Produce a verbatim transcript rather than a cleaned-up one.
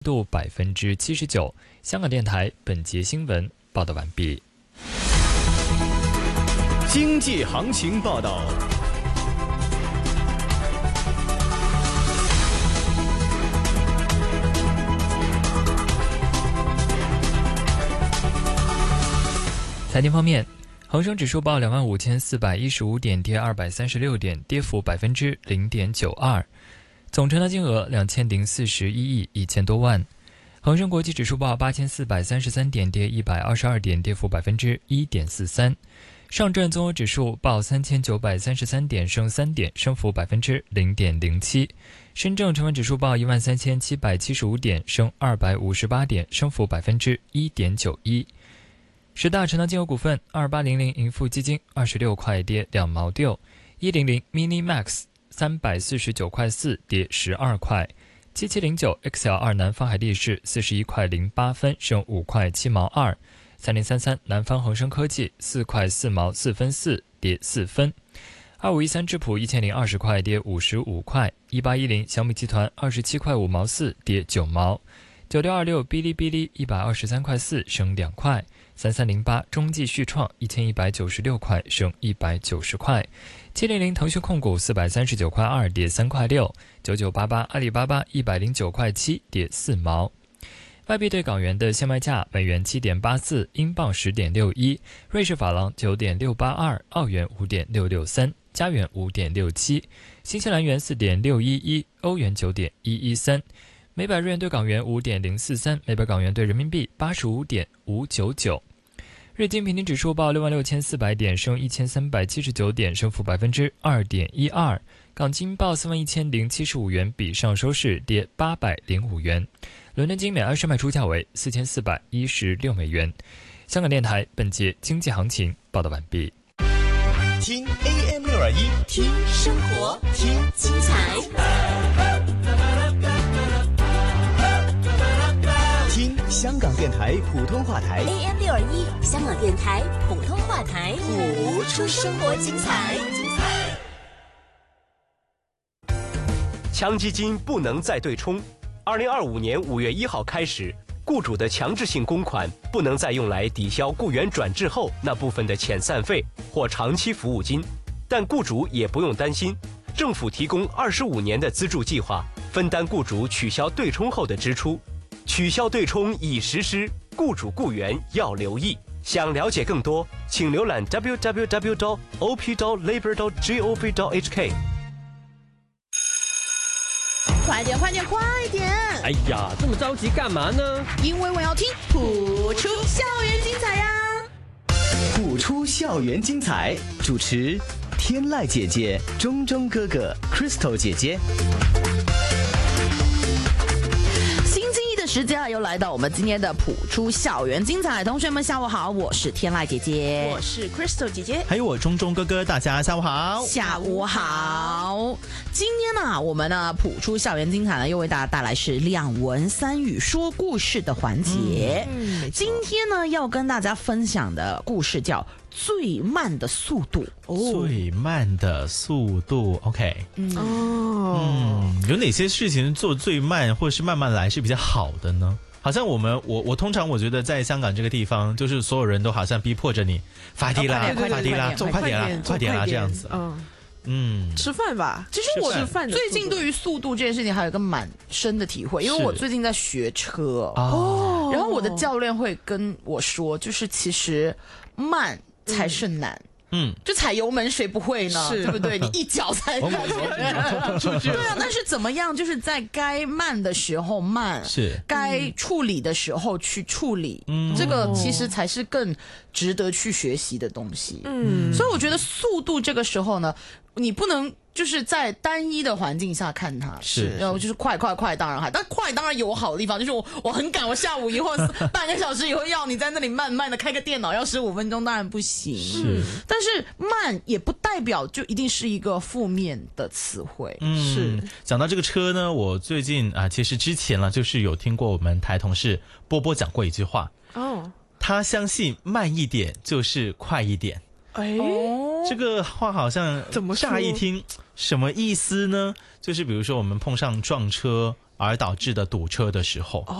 度百分之七十九。香港电台本节新闻报道完毕。 经济行情报道。 财经方面，恒生指数报两万五千四百一十五点，跌二百三十六点，跌幅百分之零点九二。总成交金额两千零四十一亿一千多万。恒生国际指数报八千四百三十三点，跌一百二十二点，跌幅百分之一点四三。上证综合指数报三千九百三十三点，升三点，升幅百分之零点零七。深证成分指数报一万三千七百七十五点，升二百五十八点，升幅百分之一点九一。十大成交金额股份：二八零零盈富基金二十六块跌两毛六，一零零 Mini Max 三百四十九块四跌十二块，七七零九 X L 二南方海力士四十一块零八分升五块七毛二，三零三三南方恒生科技四块四毛四分四跌四分，二五一三智普一千零二十块跌五十五块，一八一零小米集团二十七块五毛四跌九毛，九六二六哔哩哔哩一百二十三块四升两块，三三零八中继续创一千一百九十六块升一百九十块，七零零腾讯控股四百三十九块二跌三块六，九九八八阿里巴巴一百零九块七跌四毛。外币对港元的现卖价：美元七点八四，英镑十点六一，瑞士法郎九点六八二，澳元五点六六三，加元五点六七，新西兰元四点六一一，欧元九点一一三。每百日元对港元五点零四三，每百港元对人民币八十五点五九九。日经平均指数报六万六千四百点，升一千三百七十九点，升幅百分之二点一二。港金报三万一千零七十五元，比上周市跌八百零五元。伦敦金每安士卖出价为四千四百一十六美元。香港电台本节经济行情报道完毕。 听 A M 六二一， 听生活，听精彩。 听香港电台普通话台 A M 六二一，香港电台普通话台， 谱出生活精彩。 强基金不能再对冲。二零二五年五月一号开始，雇主的强制性公款不能再用来抵消雇员转制后那部分的遣散费或长期服务金。但雇主也不用担心，政府提供二十五年的资助计划，分担雇主取消对冲后的支出。取消对冲已实施，雇主雇员要留意。想了解更多，请浏览 double-u double-u double-u dot o p dot labor dot gov dot h k。 快点快点快点！ 哎呀，这么着急干嘛呢？ 因为我要听谱出校园精彩呀！ 谱出校园精彩，主持天籁姐姐、钟钟哥哥、Crystal 姐姐。 时间又来到我们今天的谱出校园精彩，同学们下午好，我是天籁姐姐， 我是 Crystal 姐姐， 还有我钟钟哥哥，大家下午好。 下午好。今天呢，我们呢谱出校园精彩呢，又为大家带来是两文三语说故事的环节。嗯嗯、今天呢，要跟大家分享的故事叫最慢的速度。 哦、最慢的速度 ，OK。 嗯哦， 嗯，有哪些事情做最慢，或是慢慢来是比较好的呢？好像我们，我我通常我觉得在香港这个地方，就是所有人都好像逼迫着你，快点啦，快点啦，做快点啦，快点啦，这样子。 嗯嗯， 吃饭吧。 其实我最近对于速度这件事情还有一个蛮深的体会，因为我最近在学车哦，然后我的教练会跟我说，就是其实慢才是难。嗯，就踩油门谁不会呢？对不对？你一脚踩下去，对啊。但是怎么样？就是在该慢的时候慢， 是该处理的时候去处理。嗯，这个其实才是更值得去学习的东西。嗯，所以我觉得速度这个时候呢，你不能就是在单一的环境下看它， 是， 然后就是快快快，当然好，但快当然有好的地方，就是我我很赶，我下午以后半个小时以后要你在那里慢慢的开个电脑，要十五分钟当然不行。 是， 但是慢也不代表就一定是一个负面的词汇。 嗯，是。讲到这个车呢，我最近啊，其实之前了，就是有听过我们台同事波波讲过一句话哦，他相信慢一点就是快一点。 哎， 这个话好像怎么乍一听什么意思呢？就是比如说我们碰上撞车而导致的堵车的时候。